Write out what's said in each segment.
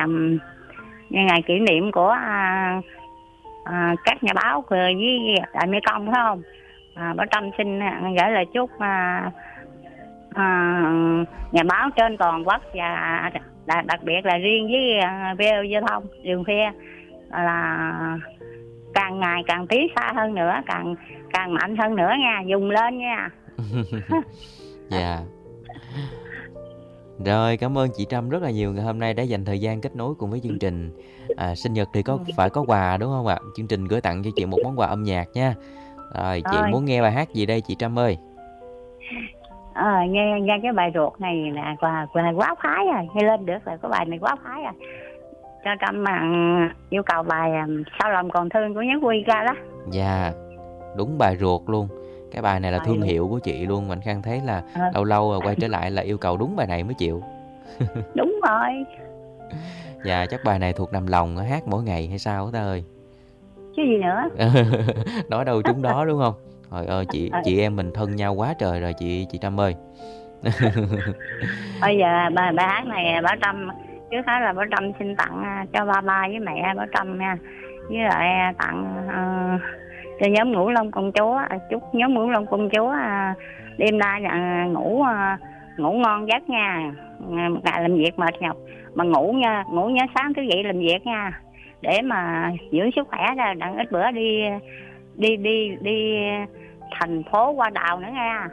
ngày kỷ niệm của các nhà báo với Đại Mỹ Công phải không? Bảo Trâm xin gửi lời chúc nhà báo trên toàn quốc và đặc biệt là riêng với VO Giao thông Đường Khuya là càng ngày càng tiến xa hơn nữa, càng mạnh hơn nữa nha, dùng lên nha. Dạ. Rồi, cảm ơn chị Trâm rất là nhiều ngày hôm nay đã dành thời gian kết nối cùng với chương trình. Sinh nhật thì phải có quà đúng không ạ? Chương trình gửi tặng cho chị một món quà âm nhạc nha. Rồi, chị muốn nghe bài hát gì đây chị Trâm ơi? Nghe cái bài ruột này là quá phái rồi, nghe lên được rồi, có bài này quá phái rồi. Cho Trâm mà yêu cầu bài Sao Lòng Còn Thương của Nhớ Quy ra đó. Dạ, đúng bài ruột luôn. Cái bài này là thương hiệu của chị luôn. Mạnh Khang thấy là lâu lâu quay trở lại là yêu cầu đúng bài này mới chịu. Đúng rồi. Dạ, chắc bài này thuộc nằm lòng hát mỗi ngày hay sao ta ơi? Chứ gì nữa. Nói đâu trúng đó đúng không? Trời ơi, chị em mình thân nhau quá trời rồi chị Trâm ơi. Bây giờ bài hát này Bảo Trâm trước hết là Bảo Trâm xin tặng cho ba với mẹ Bảo Trâm nha, với lại tặng cho nhóm Ngũ Long Công Chúa, chúc nhóm Ngũ Long Công Chúa đêm nay ngủ ngon giấc nha, một ngày làm việc mệt nhọc mà ngủ nhớ sáng thức dậy làm việc nha, để mà dưỡng sức khỏe ra, đặng ít bữa đi thành phố Hoa Đào nữa nha.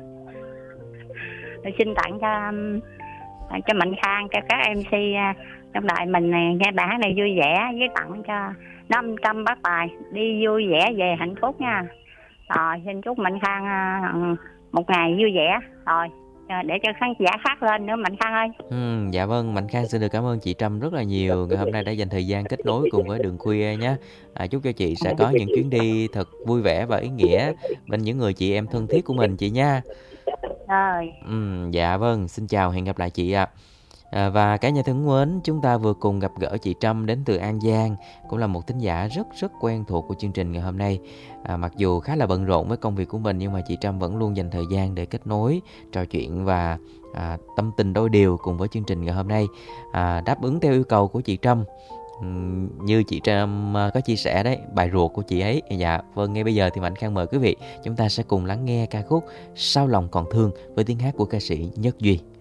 Tôi xin tặng cho Mạnh Khang, cho các MC trong đài mình này nghe bản này vui vẻ, với tặng cho 500 bác tài đi vui vẻ về hạnh phúc nha. Rồi xin chúc Mạnh Khang một ngày vui vẻ. Rồi để cho khán giả khác lên nữa Mạnh Khang ơi. Dạ vâng, Mạnh Khang xin được cảm ơn chị Trâm rất là nhiều ngày hôm nay đã dành thời gian kết nối cùng với Đường Khuya nhé. Chúc cho chị sẽ có những chuyến đi thật vui vẻ và ý nghĩa bên những người chị em thân thiết của mình chị nha. Rồi. Dạ vâng, xin chào, hẹn gặp lại chị ạ. Và cả nhà thân mến, chúng ta vừa cùng gặp gỡ chị Trâm đến từ An Giang, cũng là một thính giả rất quen thuộc của chương trình ngày hôm nay. Mặc dù khá là bận rộn với công việc của mình, nhưng mà chị Trâm vẫn luôn dành thời gian để kết nối, trò chuyện và tâm tình đôi điều cùng với chương trình ngày hôm nay. Đáp ứng theo yêu cầu của chị Trâm, như chị Trâm có chia sẻ đấy, bài ruột của chị ấy. Dạ vâng, ngay bây giờ thì Mạnh Khang mời quý vị chúng ta sẽ cùng lắng nghe ca khúc Sao Lòng Còn Thương với tiếng hát của ca sĩ Nhất Duy.